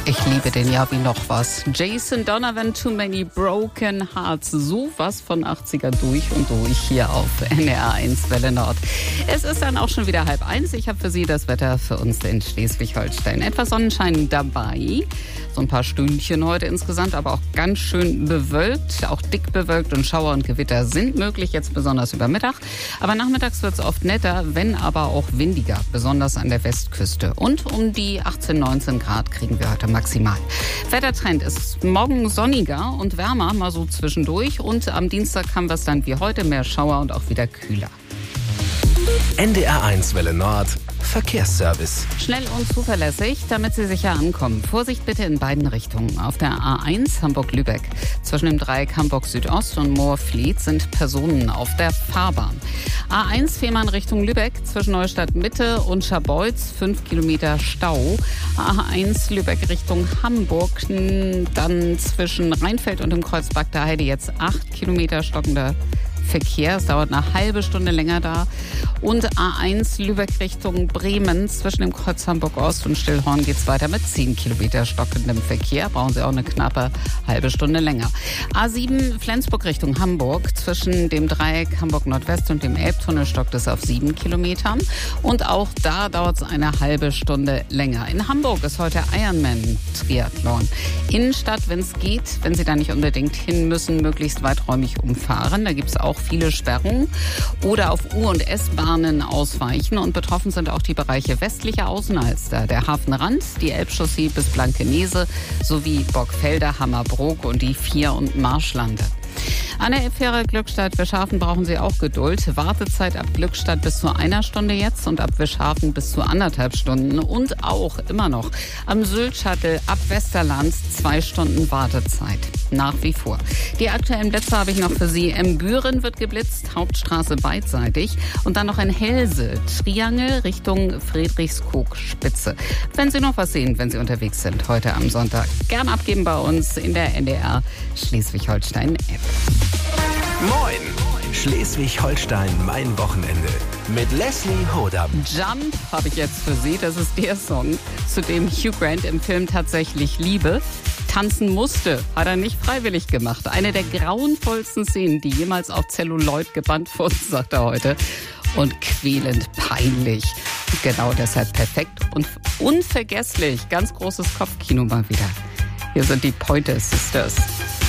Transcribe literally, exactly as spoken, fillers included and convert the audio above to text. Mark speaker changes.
Speaker 1: Ich liebe den ja wie noch was. Jason Donovan, Too Many Broken Hearts. So was von achtziger durch und durch hier auf N R eins Welle Nord. Es ist dann auch schon wieder halb eins. Ich habe für Sie das Wetter für uns in Schleswig-Holstein. Etwas Sonnenschein dabei. So ein paar Stündchen heute insgesamt, aber auch ganz schön bewölkt. Auch dick bewölkt und Schauer und Gewitter sind möglich, jetzt besonders über Mittag. Aber nachmittags wird es oft netter, wenn aber auch windiger, besonders an der Westküste. Und um die achtzehn, neunzehn Grad kriegen wir heute maximal. Wettertrend ist morgen sonniger und wärmer, mal so zwischendurch. Und am Dienstag haben wir es dann wie heute, mehr Schauer und auch wieder kühler.
Speaker 2: N D R eins Welle Nord Verkehrsservice.
Speaker 1: Schnell und zuverlässig, damit Sie sicher ankommen. Vorsicht bitte in beiden Richtungen. Auf der A eins Hamburg-Lübeck zwischen dem Dreieck Hamburg-Südost und Moorfleet sind Personen auf der Fahrbahn. A eins Fehmarn Richtung Lübeck zwischen Neustadt-Mitte und Scharbeutz fünf Kilometer Stau. A eins Lübeck Richtung Hamburg, dann zwischen Rheinfeld und dem Kreuz Bagda Heide jetzt acht Kilometer stockender Verkehr. Es dauert eine halbe Stunde länger da. Und A eins Lübeck Richtung Bremen zwischen dem Kreuz Hamburg-Ost und Stillhorn geht es weiter mit zehn Kilometer stockendem Verkehr. Brauchen Sie auch eine knappe halbe Stunde länger. A sieben Flensburg Richtung Hamburg zwischen dem Dreieck Hamburg-Nordwest und dem Elbtunnel stockt es auf sieben Kilometern. Und auch da dauert es eine halbe Stunde länger. In Hamburg ist heute Ironman-Triathlon. Innenstadt, wenn es geht, wenn Sie da nicht unbedingt hin müssen, möglichst weiträumig umfahren. Da gibt es auch viele Sperrungen oder auf U- und S-Bahnen ausweichen. Und betroffen sind auch die Bereiche westliche Außenalster, der Hafenrand, die Elbchaussee bis Blankenese sowie Borgfelder, Hammerbrook und die Vier- und Marschlande. An der Fähre Glückstadt-Wischhafen brauchen Sie auch Geduld. Wartezeit ab Glückstadt bis zu einer Stunde jetzt und ab Wischhafen bis zu anderthalb Stunden. Und auch immer noch am Sylt-Shuttle ab Westerland zwei Stunden Wartezeit. Nach wie vor. Die aktuellen Blitze habe ich noch für Sie. In Büren wird geblitzt, Hauptstraße beidseitig. Und dann noch in Helse, Triangel Richtung Friedrichskoog-Spitze. Wenn Sie noch was sehen, wenn Sie unterwegs sind heute am Sonntag, gern abgeben bei uns in der N D R Schleswig-Holstein-App.
Speaker 2: Moin! Schleswig-Holstein, mein Wochenende. Mit Leslie Hodam.
Speaker 1: Jump habe ich jetzt für Sie. Das ist der Song, zu dem Hugh Grant im Film Tatsächlich Liebe tanzen musste. Hat er nicht freiwillig gemacht. Eine der grauenvollsten Szenen, die jemals auf Celluloid gebannt wurden, sagt er heute. Und quälend peinlich. Genau deshalb perfekt und unvergesslich. Ganz großes Kopfkino mal wieder. Hier sind die Pointer Sisters.